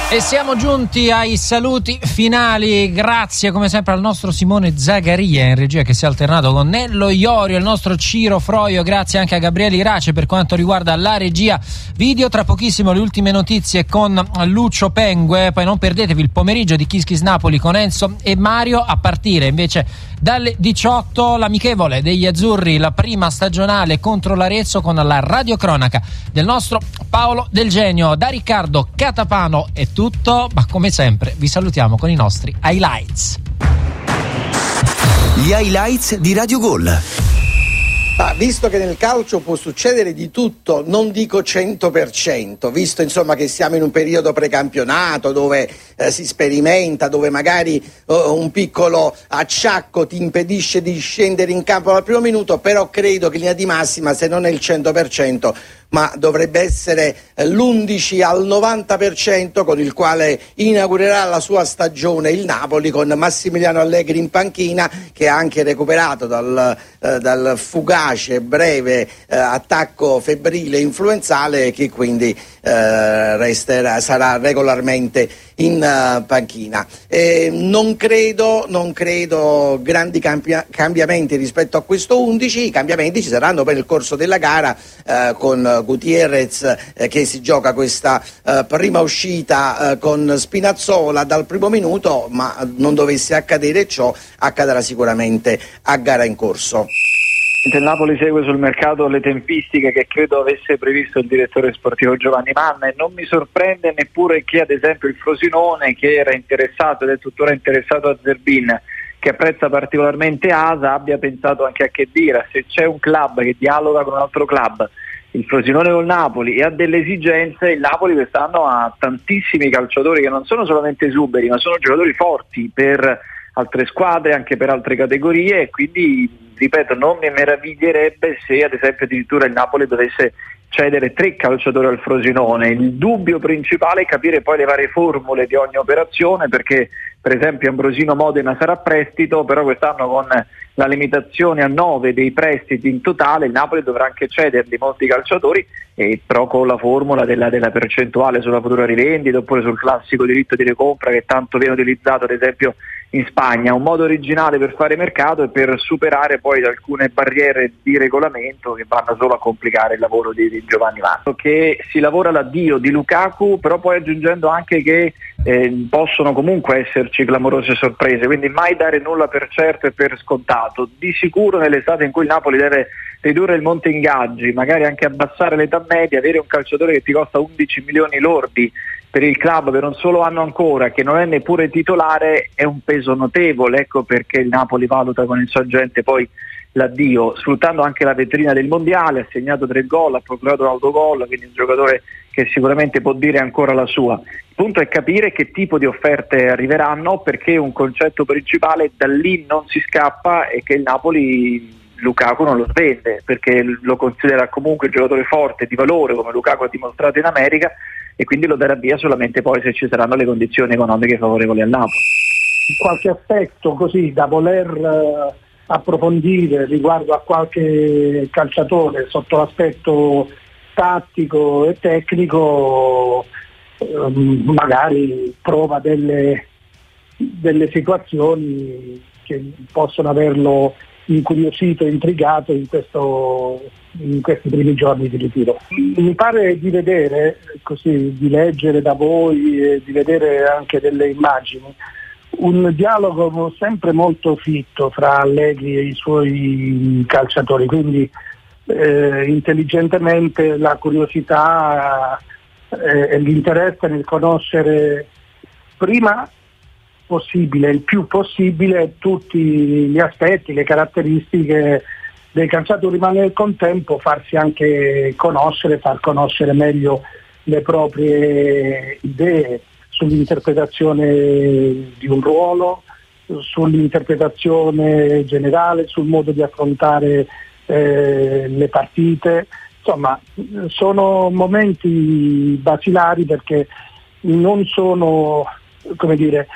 E siamo giunti ai saluti finali, grazie come sempre al nostro Simone Zagaria in regia che si è alternato con Nello Iorio, il nostro Ciro Froio, grazie anche a Gabriele Irace per quanto riguarda la regia video. Tra pochissimo le ultime notizie con Lucio Pengue, poi non perdetevi il pomeriggio di Kiss Kiss Napoli con Enzo e Mario, a partire invece dalle 18 l'amichevole degli azzurri, la prima stagionale contro l'Arezzo con la radiocronaca del nostro Paolo Del Genio. Da Riccardo Catapano è tutto, ma come sempre vi salutiamo con i nostri highlights. Gli highlights di Radio Gol. Visto che nel calcio può succedere di tutto, non dico 100%, visto insomma che siamo in un periodo precampionato dove si sperimenta, dove magari un piccolo acciacco ti impedisce di scendere in campo al primo minuto, però credo che in linea di massima, se non è il 100%, ma dovrebbe essere l'11 al 90% con il quale inaugurerà la sua stagione il Napoli, con Massimiliano Allegri in panchina, che ha anche recuperato dal fugace breve attacco febbrile influenzale, che quindi sarà regolarmente in panchina. Non credo grandi cambiamenti rispetto a questo 11. I cambiamenti ci saranno per il corso della gara, con Gutierrez che si gioca questa prima uscita con Spinazzola dal primo minuto, ma non dovesse accadere ciò, accadrà sicuramente a gara in corso. Il Napoli segue sul mercato le tempistiche che credo avesse previsto il direttore sportivo Giovanni Manna, e non mi sorprende neppure che ad esempio il Frosinone, che era interessato ed è tuttora interessato a Zerbin, che apprezza particolarmente Asa, abbia pensato anche a Khedira. Se c'è un club che dialoga con un altro club, il Frosinone col Napoli, e ha delle esigenze, il Napoli quest'anno ha tantissimi calciatori che non sono solamente esuberi, ma sono giocatori forti per altre squadre, anche per altre categorie, e quindi, ripeto, non mi meraviglierebbe se ad esempio addirittura il Napoli dovesse cedere 3 calciatori al Frosinone. Il dubbio principale è capire poi le varie formule di ogni operazione, perché per esempio Ambrosino Modena sarà a prestito, però quest'anno con la limitazione a 9 dei prestiti in totale il Napoli dovrà anche cederli molti calciatori, e però con la formula della percentuale sulla futura rivendita, oppure sul classico diritto di recompra che tanto viene utilizzato ad esempio in Spagna. Un modo originale per fare mercato e per superare poi alcune barriere di regolamento che vanno solo a complicare il lavoro di Giovanni Manno. Che si lavora l'addio di Lukaku, però poi aggiungendo anche che possono comunque esserci clamorose sorprese, quindi mai dare nulla per certo e per scontato. Di sicuro nell'estate in cui il Napoli deve ridurre il monte ingaggi, magari anche abbassare l'età media, avere un calciatore che ti costa 11 milioni lordi per il club per un solo anno ancora, che non è neppure titolare, è un peso notevole. Ecco perché il Napoli valuta con il suo agente poi l'addio, sfruttando anche la vetrina del mondiale. Ha segnato 3 gol, ha procurato un autogol, quindi un giocatore che sicuramente può dire ancora la sua. Il punto è capire che tipo di offerte arriveranno, perché un concetto principale, da lì non si scappa, è che il Napoli Lukaku non lo svende, perché lo considera comunque un giocatore forte, di valore, come Lukaku ha dimostrato in America, e quindi lo darà via solamente poi se ci saranno le condizioni economiche favorevoli al Napoli. Qualche aspetto così da voler approfondire riguardo a qualche calciatore sotto l'aspetto tattico e tecnico, magari prova delle situazioni che possono averlo incuriosito e intrigato in questi primi giorni di ritiro. Mi pare di vedere, così, di leggere da voi e di vedere anche delle immagini, un dialogo sempre molto fitto fra Allegri e i suoi calciatori, quindi intelligentemente la curiosità e l'interesse nel conoscere prima possibile, il più possibile, tutti gli aspetti, le caratteristiche dei calciatori, ma nel contempo farsi anche conoscere, far conoscere meglio le proprie idee sull'interpretazione di un ruolo, sull'interpretazione generale, sul modo di affrontare le partite. Insomma, sono momenti basilari perché non sono come dire,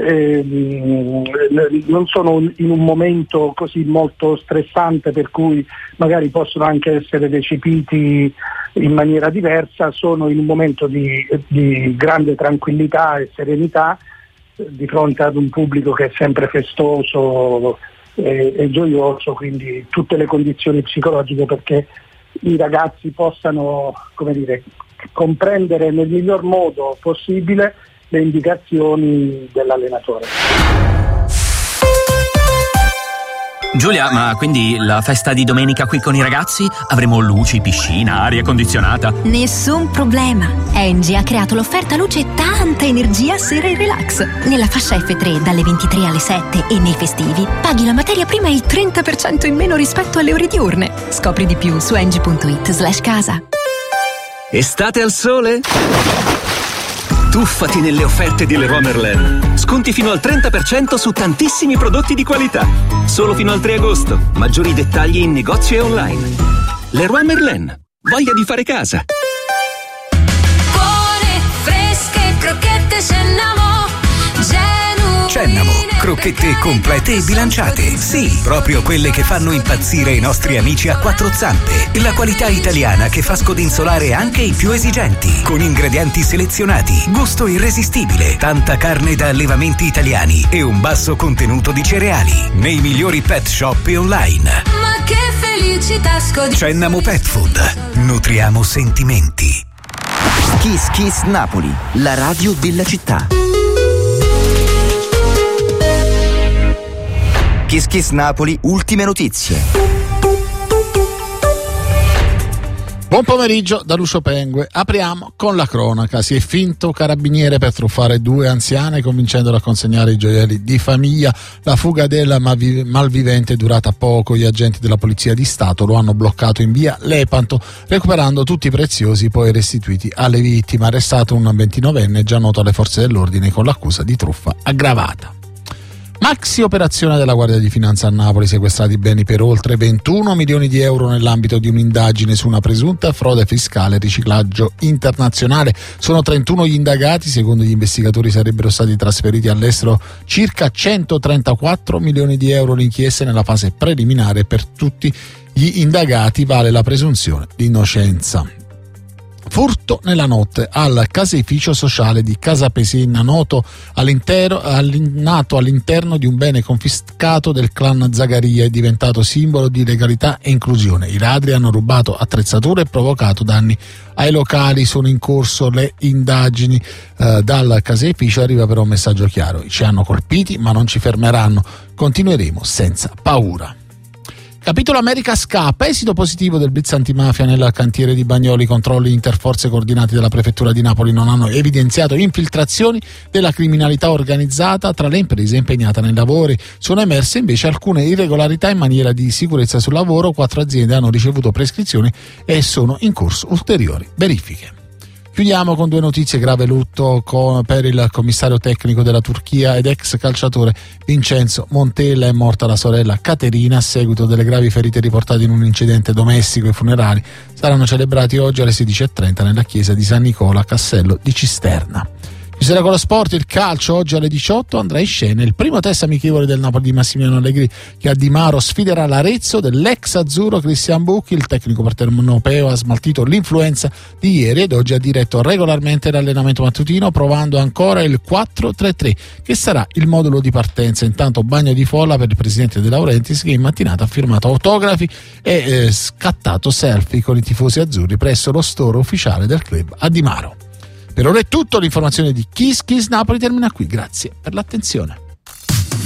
non sono in un momento così molto stressante per cui magari possono anche essere recepiti in maniera diversa, sono in un momento di grande tranquillità e serenità di fronte ad un pubblico che è sempre festoso e gioioso, quindi tutte le condizioni psicologiche perché i ragazzi possano, come dire, comprendere nel miglior modo possibile le indicazioni dell'allenatore. Giulia, ma quindi la festa di domenica qui con i ragazzi? Avremo luci, piscina, aria condizionata? Nessun problema. Engie ha creato l'offerta luce e tanta energia sera e relax. Nella fascia F3 dalle 23 alle 7 e nei festivi paghi la materia prima il 30% in meno rispetto alle ore diurne. Scopri di più su engie.it/casa. Estate al sole? Tuffati nelle offerte di Leroy Merlin. Sconti fino al 30% su tantissimi prodotti di qualità. Solo fino al 3 agosto. Maggiori dettagli in negozio e online. Leroy Merlin. Voglia di fare casa. Buone, fresche, crocchette Cennamo. Cennamo, crocchette complete e bilanciate. Sì, proprio quelle che fanno impazzire i nostri amici a quattro zampe. La qualità italiana che fa scodinzolare anche i più esigenti. Con ingredienti selezionati, gusto irresistibile, tanta carne da allevamenti italiani e un basso contenuto di cereali. Nei migliori pet shop e online. Ma che felicità Cennamo Pet Food. Nutriamo sentimenti. Kiss Kiss Napoli, la radio della città. Kiss Kiss Napoli, ultime notizie. Buon pomeriggio da Lucio Pengue. Apriamo con la cronaca. Si è finto carabiniere per truffare 2 anziane, convincendole a consegnare i gioielli di famiglia. La fuga del malvivente è durata poco. Gli agenti della Polizia di Stato lo hanno bloccato in via Lepanto, recuperando tutti i preziosi poi restituiti alle vittime. Arrestato un 29enne già noto alle forze dell'ordine con l'accusa di truffa aggravata. Maxi operazione della Guardia di Finanza a Napoli, sequestrati beni per oltre 21 milioni di euro nell'ambito di un'indagine su una presunta frode fiscale e riciclaggio internazionale. Sono 31 gli indagati, secondo gli investigatori sarebbero stati trasferiti all'estero circa 134 milioni di euro. L'inchiesta è nella fase preliminare, per tutti gli indagati vale la presunzione di innocenza. Furto nella notte al caseificio sociale di Casapesenna, nato all'interno di un bene confiscato del clan Zagaria, è diventato simbolo di legalità e inclusione. I ladri hanno rubato attrezzature e provocato danni ai locali. Sono in corso le indagini. Dal caseificio arriva però un messaggio chiaro: ci hanno colpiti ma non ci fermeranno, continueremo senza paura. Capitolo America scappa, esito positivo del blitz antimafia nel cantiere di Bagnoli. Controlli interforze coordinati dalla prefettura di Napoli non hanno evidenziato infiltrazioni della criminalità organizzata tra le imprese impegnate nei lavori. Sono emerse invece alcune irregolarità in maniera di sicurezza sul lavoro. 4 aziende hanno ricevuto prescrizioni e sono in corso ulteriori verifiche. Chiudiamo con 2 notizie. Grave lutto per il commissario tecnico della Turchia ed ex calciatore Vincenzo Montella. È morta la sorella Caterina a seguito delle gravi ferite riportate in un incidente domestico. I funerali saranno celebrati oggi alle 16:30 nella chiesa di San Nicola a Castello di Cisterna. Chiusura con lo sport, il calcio. Oggi alle 18 andrà in scena il primo test amichevole del Napoli di Massimiliano Allegri, che a Di Maro sfiderà l'Arezzo dell'ex azzurro Christian Bucchi. Il tecnico partenopeo ha smaltito l'influenza di ieri ed oggi ha diretto regolarmente l'allenamento mattutino, provando ancora il 4-3-3 che sarà il modulo di partenza. Intanto bagno di folla per il presidente De Laurentiis, che in mattinata ha firmato autografi e scattato selfie con i tifosi azzurri presso lo store ufficiale del club a Di Maro. Per ora è tutto. L'informazione di Kiss Kiss Napoli termina qui. Grazie per l'attenzione.